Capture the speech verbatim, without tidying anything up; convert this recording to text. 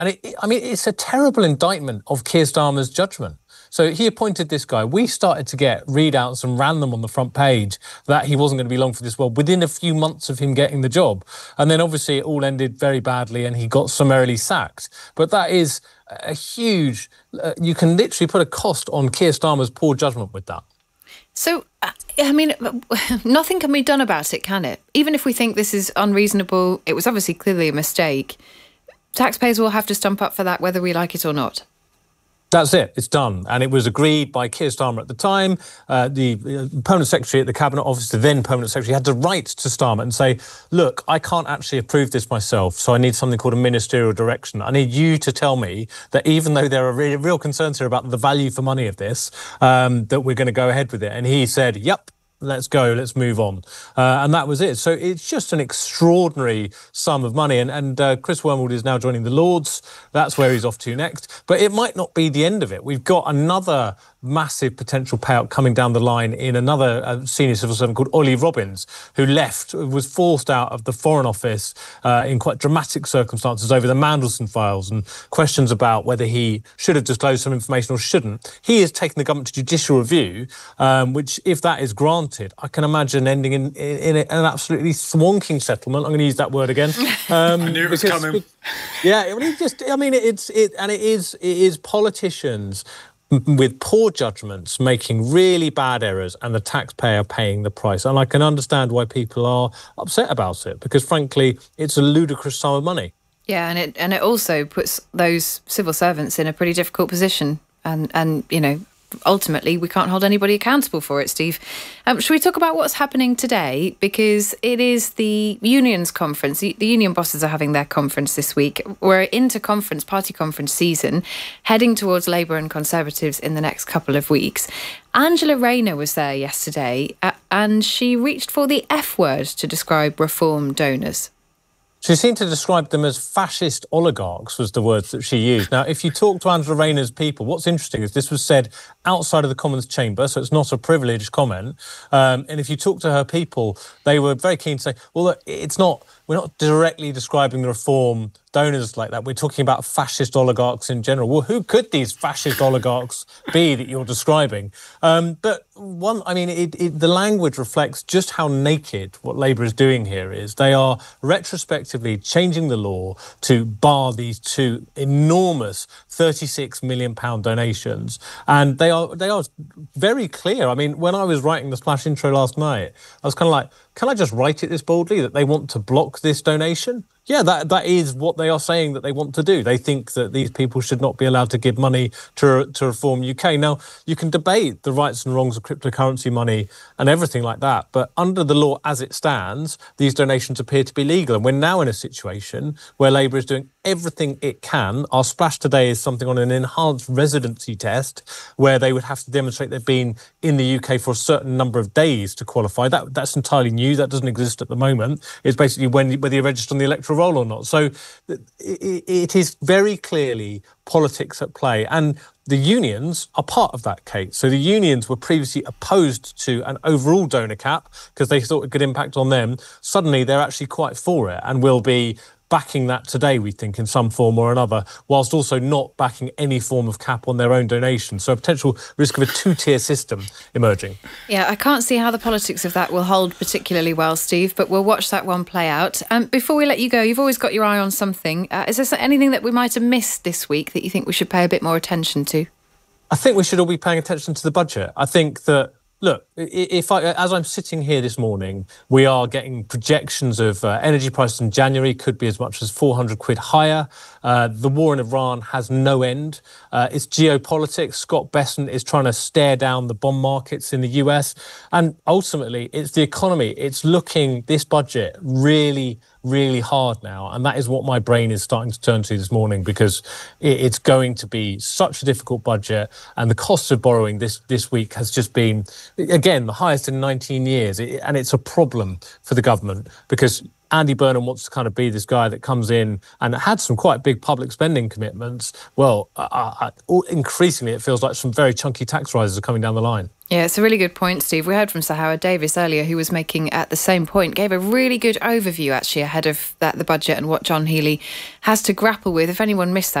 And it, it, I mean, it's a terrible indictment of Keir Starmer's judgment. So he appointed this guy. We started to get readouts and ran them on the front page that he wasn't going to be long for this world within a few months of him getting the job. And then obviously it all ended very badly and he got summarily sacked. But that is a huge, uh, you can literally put a cost on Keir Starmer's poor judgment with that. So, I mean, nothing can be done about it, can it? Even if we think this is unreasonable, it was obviously clearly a mistake. Taxpayers will have to stump up for that whether we like it or not. That's it. It's done. And it was agreed by Keir Starmer at the time. Uh, the uh, Permanent Secretary at the Cabinet Office, the then Permanent Secretary, had to write to Starmer and say, look, I can't actually approve this myself, so I need something called a ministerial direction. I need you to tell me that even though there are really real concerns here about the value for money of this, um, that we're going to go ahead with it. And he said, yep. Let's go, let's move on. Uh, and that was it. So it's just an extraordinary sum of money. And, and uh, Chris Wormald is now joining the Lords. That's where he's off to next. But it might not be the end of it. We've got another massive potential payout coming down the line in another uh, senior civil servant called Ollie Robbins, who left, was forced out of the Foreign Office uh, in quite dramatic circumstances over the Mandelson files and questions about whether he should have disclosed some information or shouldn't. He has taken the government to judicial review, um, which, if that is granted, I can imagine ending in, in, in an absolutely thwonking settlement. I'm going to use that word again. Um, I knew it was coming. Yeah, I mean, it just, I mean, it's it, and it is, it is politicians with poor judgments making really bad errors and the taxpayer paying the price. And I can understand why people are upset about it because, frankly, it's a ludicrous sum of money. Yeah, and it and it also puts those civil servants in a pretty difficult position. And, and you know, ultimately, we can't hold anybody accountable for it, Steve. Um, should we talk about what's happening today? Because it is the unions conference. The, the union bosses are having their conference this week. We're into conference, party conference season, heading towards Labour and Conservatives in the next couple of weeks. Angela Rayner was there yesterday, uh, and she reached for the F word to describe reform donors. She seemed to describe them as fascist oligarchs, was the words that she used. Now, if you talk to Angela Rayner's people, what's interesting is this was said outside of the Commons chamber, so it's not a privileged comment. Um, and if you talk to her people, they were very keen to say, well, look, it's not, we're not directly describing the reform donors like that. We're talking about fascist oligarchs in general. Well, who could these fascist oligarchs be that you're describing? Um, but one, I mean, it, it, the language reflects just how naked what Labour is doing here is. They are retrospectively changing the law to bar these two enormous thirty-six million pound donations. And they are, they are very clear. I mean, when I was writing the Splash intro last night, I was kind of like, can I just write it this boldly, that they want to block this donation? Yeah, that that is what they are saying that they want to do. They think that these people should not be allowed to give money to to Reform U K. Now, you can debate the rights and wrongs of cryptocurrency money and everything like that, but under the law as it stands, these donations appear to be legal. And we're now in a situation where Labour is doing everything it can. Our splash today is something on an enhanced residency test where they would have to demonstrate they've been in the U K for a certain number of days to qualify. That That's entirely new. That doesn't exist at the moment. It's basically when whether you're registered on the electoral roll or not. So it, it is very clearly politics at play. And the unions are part of that, Kate. So the unions were previously opposed to an overall donor cap because they thought it could impact on them. Suddenly, they're actually quite for it and will be backing that today, we think, in some form or another, whilst also not backing any form of cap on their own donations. So a potential risk of a two-tier system emerging. Yeah, I can't see how the politics of that will hold particularly well, Steve, but we'll watch that one play out. Um, before we let you go, you've always got your eye on something. Uh, is there anything that we might have missed this week that you think we should pay a bit more attention to? I think we should all be paying attention to the budget. I think that Look, if I, as I'm sitting here this morning, we are getting projections of uh, energy prices in January could be as much as four hundred quid higher. Uh, the war in Iran has no end. Uh, it's geopolitics. Scott Bessent is trying to stare down the bond markets in the U S. And ultimately, it's the economy. It's looking, this budget, really, really hard now. And that is what my brain is starting to turn to this morning, because it, it's going to be such a difficult budget. And the cost of borrowing this, this week has just been, again, the highest in nineteen years. It, and it's a problem for the government because Andy Burnham wants to kind of be this guy that comes in and had some quite big public spending commitments. Well, uh, uh, increasingly, it feels like some very chunky tax rises are coming down the line. Yeah, it's a really good point, Steve. We heard from Sir Howard Davis earlier, who was making at the same point, gave a really good overview actually ahead of that, the budget and what John Healey has to grapple with. If anyone missed that,